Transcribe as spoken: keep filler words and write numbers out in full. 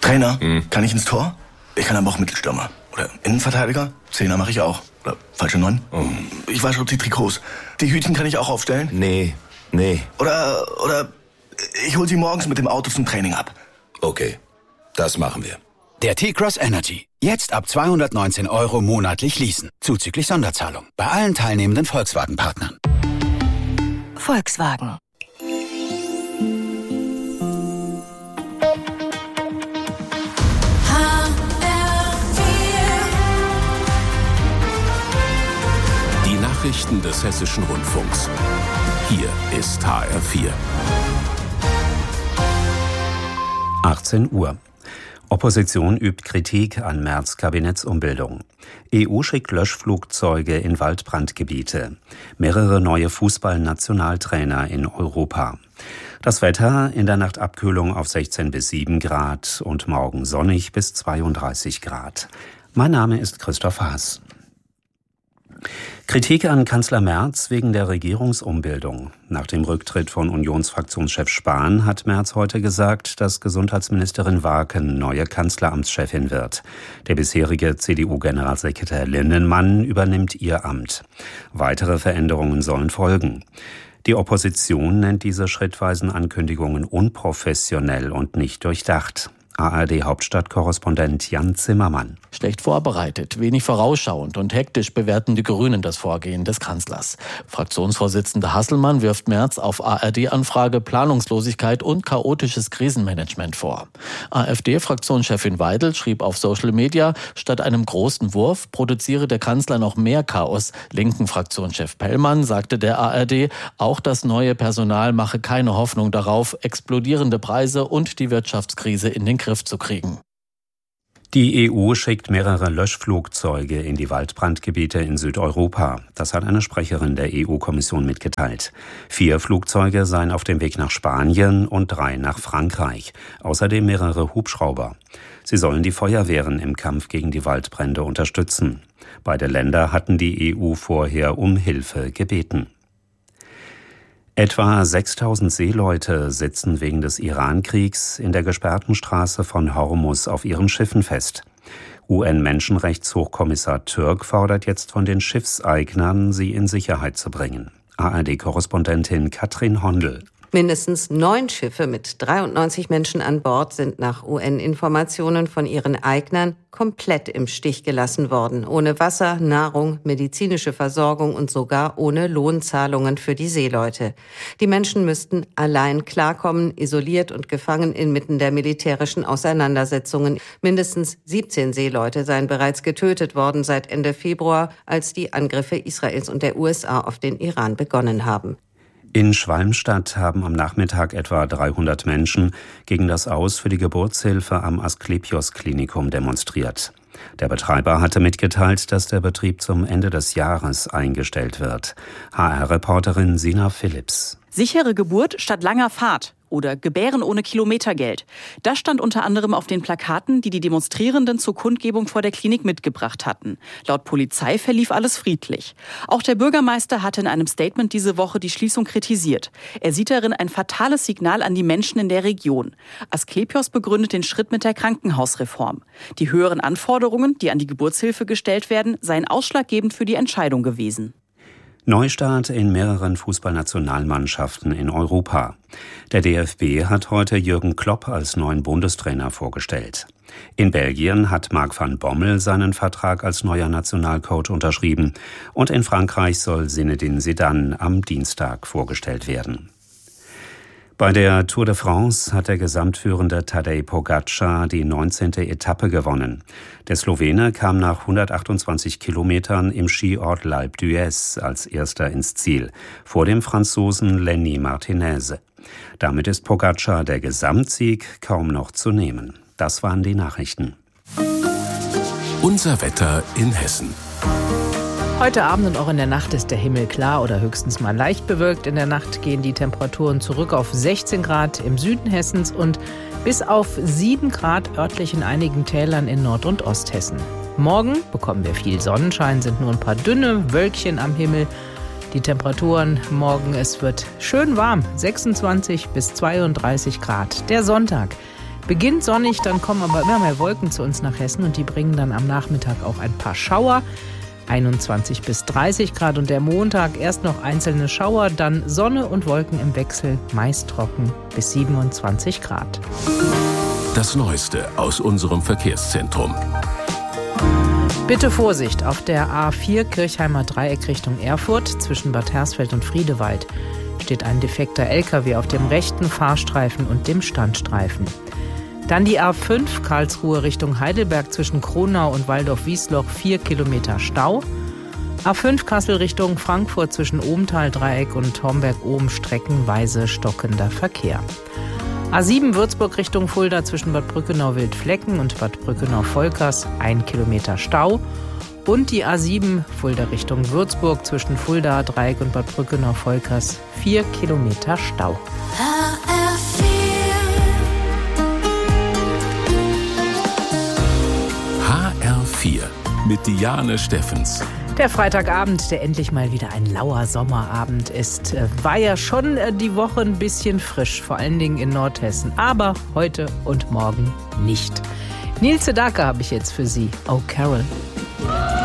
Trainer, hm. kann ich ins Tor? Ich kann aber auch Mittelstürmer. Oder Innenverteidiger? Zehner mache ich auch. Oder falsche Neun? Oh. Ich wasche auch die Trikots. Die Hütchen kann ich auch aufstellen? Nee, nee. Oder, oder ich hol sie morgens mit dem Auto zum Training ab. Okay, das machen wir. Der T-Cross Energy. Jetzt ab zweihundertneunzehn Euro monatlich leasen. Zuzüglich Sonderzahlung. Bei allen teilnehmenden Volkswagen-Partnern. Volkswagen. Die Nachrichten des Hessischen Rundfunks. Hier ist H R vier. achtzehn Uhr. Opposition übt Kritik an Merz Kabinettsumbildung. E U schickt Löschflugzeuge in Waldbrandgebiete. Mehrere neue Fußballnationaltrainer in Europa. Das Wetter: in der Nacht Abkühlung auf sechzehn bis sieben Grad und morgen sonnig bis zweiunddreißig Grad. Mein Name ist Christoph Haas. Kritik an Kanzler Merz wegen der Regierungsumbildung. Nach dem Rücktritt von Unionsfraktionschef Spahn hat Merz heute gesagt, dass Gesundheitsministerin Warken neue Kanzleramtschefin wird. Der bisherige C D U-Generalsekretär Lindenmann übernimmt ihr Amt. Weitere Veränderungen sollen folgen. Die Opposition nennt diese schrittweisen Ankündigungen unprofessionell und nicht durchdacht. A R D-Hauptstadtkorrespondent Jan Zimmermann. Schlecht vorbereitet, wenig vorausschauend und hektisch bewerten die Grünen das Vorgehen des Kanzlers. Fraktionsvorsitzender Hasselmann wirft Merz auf A R D-Anfrage Planungslosigkeit und chaotisches Krisenmanagement vor. AfD-Fraktionschefin Weidel schrieb auf Social Media, statt einem großen Wurf produziere der Kanzler noch mehr Chaos. Linken Fraktionschef Pellmann sagte der A R D, auch das neue Personal mache keine Hoffnung darauf, explodierende Preise und die Wirtschaftskrise in den Griff zu kriegen. Die E U schickt mehrere Löschflugzeuge in die Waldbrandgebiete in Südeuropa. Das hat eine Sprecherin der E U-Kommission mitgeteilt. Vier Flugzeuge seien auf dem Weg nach Spanien und drei nach Frankreich. Außerdem mehrere Hubschrauber. Sie sollen die Feuerwehren im Kampf gegen die Waldbrände unterstützen. Beide Länder hatten die E U vorher um Hilfe gebeten. Etwa sechstausend Seeleute sitzen wegen des Iran-Kriegs in der gesperrten Straße von Hormuz auf ihren Schiffen fest. U N-Menschenrechtshochkommissar Türk fordert jetzt von den Schiffseignern, sie in Sicherheit zu bringen. A R D-Korrespondentin Katrin Hondel. Mindestens neun Schiffe mit dreiundneunzig Menschen an Bord sind nach U N-Informationen von ihren Eignern komplett im Stich gelassen worden. Ohne Wasser, Nahrung, medizinische Versorgung und sogar ohne Lohnzahlungen für die Seeleute. Die Menschen müssten allein klarkommen, isoliert und gefangen inmitten der militärischen Auseinandersetzungen. Mindestens siebzehn Seeleute seien bereits getötet worden seit Ende Februar, als die Angriffe Israels und der U S A auf den Iran begonnen haben. In Schwalmstadt haben am Nachmittag etwa dreihundert Menschen gegen das Aus für die Geburtshilfe am Asklepios-Klinikum demonstriert. Der Betreiber hatte mitgeteilt, dass der Betrieb zum Ende des Jahres eingestellt wird. H R-Reporterin Sina Phillips. Sichere Geburt statt langer Fahrt oder Gebären ohne Kilometergeld. Das stand unter anderem auf den Plakaten, die die Demonstrierenden zur Kundgebung vor der Klinik mitgebracht hatten. Laut Polizei verlief alles friedlich. Auch der Bürgermeister hatte in einem Statement diese Woche die Schließung kritisiert. Er sieht darin ein fatales Signal an die Menschen in der Region. Asklepios begründet den Schritt mit der Krankenhausreform. Die höheren Anforderungen, die an die Geburtshilfe gestellt werden, seien ausschlaggebend für die Entscheidung gewesen. Neustart in mehreren Fußballnationalmannschaften in Europa. Der D F B hat heute Jürgen Klopp als neuen Bundestrainer vorgestellt. In Belgien hat Marc van Bommel seinen Vertrag als neuer Nationalcoach unterschrieben und in Frankreich soll Zinedine Zidane am Dienstag vorgestellt werden. Bei der Tour de France hat der gesamtführende Tadej Pogačar die neunzehnte Etappe gewonnen. Der Slowene kam nach hundertachtundzwanzig Kilometern im Skiort L'Alpe d'Huez als erster ins Ziel, vor dem Franzosen Lenny Martinez. Damit ist Pogačar der Gesamtsieg kaum noch zu nehmen. Das waren die Nachrichten. Unser Wetter in Hessen. Heute Abend und auch in der Nacht ist der Himmel klar oder höchstens mal leicht bewölkt. In der Nacht gehen die Temperaturen zurück auf sechzehn Grad im Süden Hessens und bis auf sieben Grad örtlich in einigen Tälern in Nord- und Osthessen. Morgen bekommen wir viel Sonnenschein, sind nur ein paar dünne Wölkchen am Himmel. Die Temperaturen morgen, es wird schön warm, sechsundzwanzig bis zweiunddreißig Grad. Der Sonntag, Beginnt sonnig, dann kommen aber immer mehr Wolken zu uns nach Hessen und die bringen dann am Nachmittag auch ein paar Schauer. einundzwanzig bis dreißig Grad und der Montag erst noch einzelne Schauer, dann Sonne und Wolken im Wechsel, meist trocken bis siebenundzwanzig Grad. Das Neueste aus unserem Verkehrszentrum. Bitte Vorsicht, auf der A vier Kirchheimer Dreieck Richtung Erfurt zwischen Bad Hersfeld und Friedewald steht ein defekter L K W auf dem rechten Fahrstreifen und dem Standstreifen. Dann die A fünf Karlsruhe Richtung Heidelberg zwischen Kronau und Waldorf-Wiesloch, vier Kilometer Stau. A fünf Kassel Richtung Frankfurt zwischen Ohmtal-Dreieck und Homberg-Ohm streckenweise stockender Verkehr. A sieben Würzburg Richtung Fulda zwischen Bad Brückenau-Wildflecken und Bad Brückenau-Volkers, ein Kilometer Stau. Und die A sieben Fulda Richtung Würzburg zwischen Fulda Dreieck und Bad Brückenau-Volkers, vier Kilometer Stau. H R vier mit Diane Steffens. Der Freitagabend, der endlich mal wieder ein lauer Sommerabend ist, war ja schon die Woche ein bisschen frisch, vor allen Dingen in Nordhessen. Aber heute und morgen nicht. Nils Sedaka habe ich jetzt für Sie. Oh, Carol.